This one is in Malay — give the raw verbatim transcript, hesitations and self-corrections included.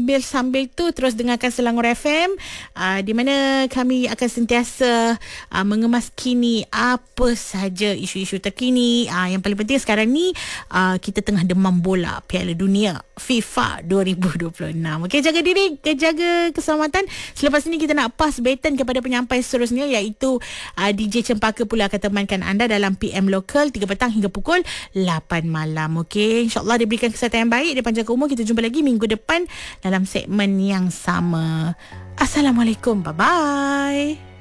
sambil-sambil tu terus dengarkan Selangor F M, uh, di mana kami akan sentiasa uh, mengemas kini apa saja isu-isu terkini. Uh, yang paling penting sekarang ni uh, kita tengah demam bola Piala Dunia FIFA dua ribu dua puluh enam. Okey, jaga diri, jaga keselamatan. Selepas ini kita nak pass baton kepada penyampai seterusnya, iaitu uh, D J Cempaka pula akan temankan anda dalam P M Lokal tiga petang hingga pukul lapan malam. Okey, insyaAllah diberikan kesihatan yang baik, dipanjangkan umur. Kita jumpa lagi minggu depan dalam segmen yang sama. Assalamualaikum, bye-bye.